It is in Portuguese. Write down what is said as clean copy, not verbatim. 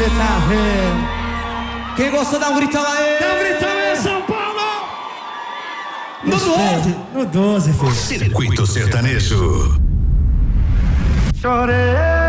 você tá vendo? Quem gostou, dá um gritão aí! Dá um gritão aí, São Paulo! No 12, filho. Circuito Sertanejo. Chorei.